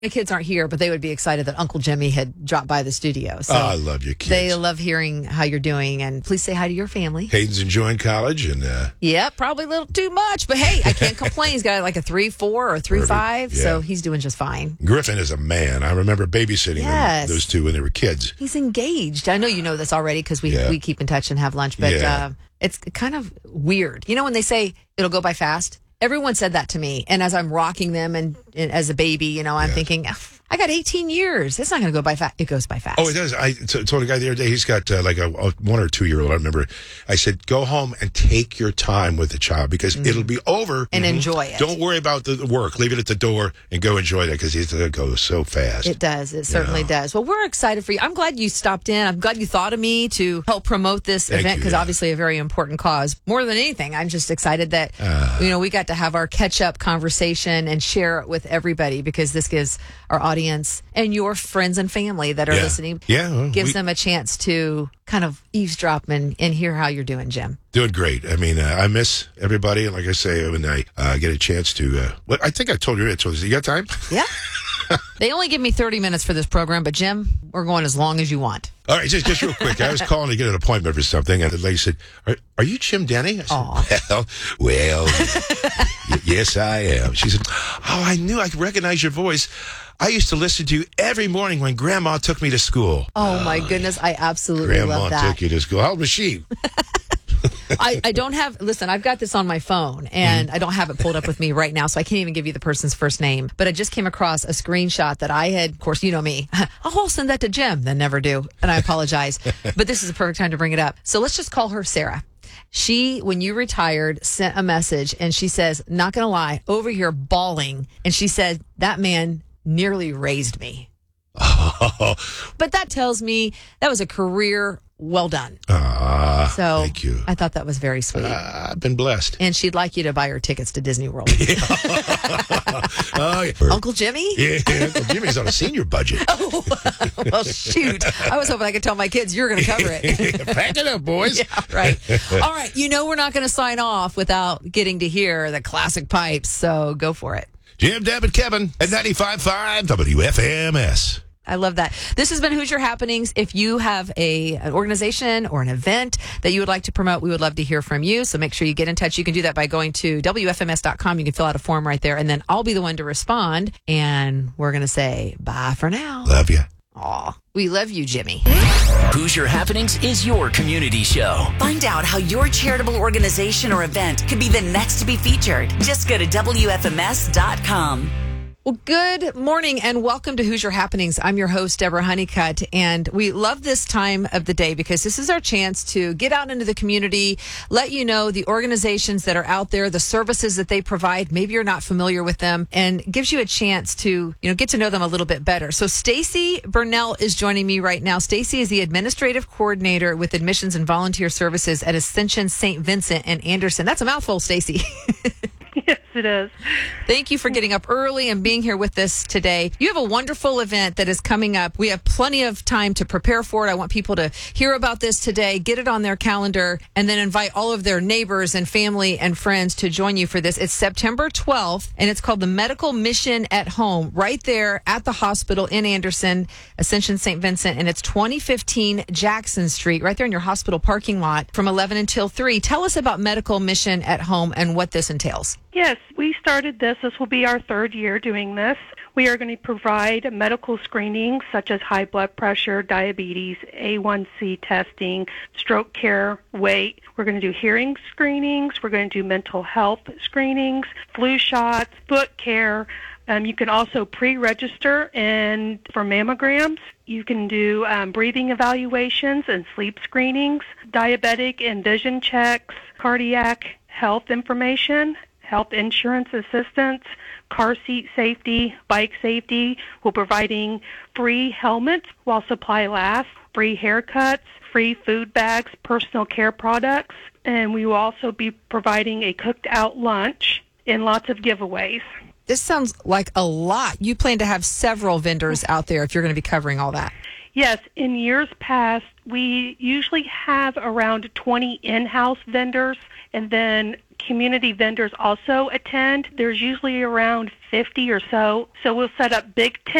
The kids aren't here, but they would be excited that Uncle Jimmy had dropped by the studio. So I love your kids. they love hearing how you're doing, and please say hi to your family. Hayden's enjoying college, and Yeah, probably a little too much, but hey, I can't complain. He's got like a 3.4 or 3.5, yeah. so he's doing just fine. Griffin is a man. I remember babysitting Yes. those two when they were kids. He's engaged. I know you know this already because we keep in touch and have lunch, but it's kind of weird. You know when they say it'll go by fast? Everyone said that to me, and as I'm rocking them and as a baby, you know, I'm thinking, I got 18 years. It's not going to go by fast. It goes by fast. Oh, it does. I told a guy the other day, he's got like a 1 or 2 year old. I remember I said, go home and take your time with the child because it'll be over. And enjoy it. Don't worry about the work. Leave it at the door and go enjoy that because it goes so fast. It does. It certainly does. Well, we're excited for you. I'm glad you stopped in. I'm glad you thought of me to help promote this event because obviously a very important cause. More than anything, I'm just excited that, we got to have our catch-up conversation and share it with everybody because this gives our audience and your friends and family that are listening, gives them a chance to kind of eavesdrop and hear how you're doing, Jim. Doing great. I mean, I miss everybody. And like I say, when I get a chance to, I think I told you, you got time? Yeah. They only give me 30 minutes for this program, but Jim, we're going as long as you want. All right, just real quick. I was calling to get an appointment for something, and the lady said, are you Jim Denny? I said, well, yes, I am. She said, I knew I could recognize your voice. I used to listen to you every morning when Grandma took me to school. Oh, my goodness. I absolutely Grandma love that. took you to school. How old was she? I don't have, listen, I've got this on my phone and I don't have it pulled up with me right now, so I can't even give you the person's first name. But I just came across a screenshot that I had, of course, you know me. I'll send that to Jim. Then never do. And I apologize. But this is a perfect time to bring it up. So let's just call her Sarah. She, when you retired, sent a message and she says, not going to lie, over here bawling. And she said, that man nearly raised me. But that tells me that was a career well done. So thank you. I thought that was very sweet. I've been blessed. And she'd like you to buy her tickets to Disney World. Uncle Jimmy? Yeah, Uncle Jimmy's on a senior budget. Oh, well, shoot. I was hoping I could tell my kids you're going to cover it. Pack it up, boys. Yeah, right. All right. We're not going to sign off without getting to hear the classic pipes, so go for it. Jim, Deb, and Kevin at 95.5 WFMS. I love that. This has been Hoosier Happenings. If you have an organization or an event that you would like to promote, we would love to hear from you. So make sure you get in touch. You can do that by going to WFMS.com. You can fill out a form right there, and then I'll be the one to respond. And we're going to say bye for now. Love you. Aw, we love you, Jimmy. Hoosier Happenings is your community show. Find out how your charitable organization or event could be the next to be featured. Just go to WFMS.com. Well, good morning and welcome to Hoosier Happenings. I'm your host, Deborah Honeycutt, and we love this time of the day because this is our chance to get out into the community, let you know the organizations that are out there, the services that they provide. Maybe you're not familiar with them, and gives you a chance to, get to know them a little bit better. So Stacy Burnell is joining me right now. Stacy is the administrative coordinator with admissions and volunteer services at Ascension St. Vincent and Anderson. That's a mouthful, Stacy. Yes, it is. Thank you for getting up early and being here with us today. You have a wonderful event that is coming up. We have plenty of time to prepare for it. I want people to hear about this today, get it on their calendar, and then invite all of their neighbors and family and friends to join you for this. It's September 12th, and it's called the Medical Mission at Home, right there at the hospital in Anderson, Ascension St. Vincent, and it's 2015 Jackson Street, right there in your hospital parking lot from 11 until 3. Tell us about Medical Mission at Home and what this entails. Yes, we started this. This will be our third year doing this. We are going to provide medical screenings such as high blood pressure, diabetes, A1C testing, stroke care, weight. We're going to do hearing screenings. We're going to do mental health screenings, flu shots, foot care. You can also pre-register and for mammograms. You can do breathing evaluations and sleep screenings, diabetic and vision checks, cardiac health information, health insurance assistance, car seat safety, bike safety. We're providing free helmets while supply lasts, free haircuts, free food bags, personal care products, and we will also be providing a cooked-out lunch and lots of giveaways. This sounds like a lot. You plan to have several vendors out there if you're going to be covering all that. Yes, in years past, we usually have around 20 in-house vendors, and then community vendors also attend. There's usually around 50 or so. So we'll set up big